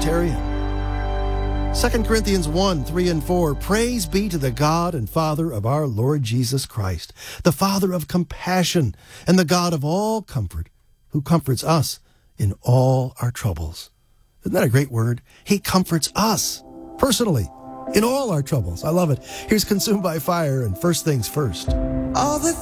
Presbyterian. 2 Corinthians 1, 3 and 4, praise be to the God and Father of our Lord Jesus Christ, the Father of compassion and the God of all comfort, who comforts us in all our troubles. Isn't that a great word? He comforts us personally in all our troubles. I love it. Here's Consumed by Fire and First Things First. All the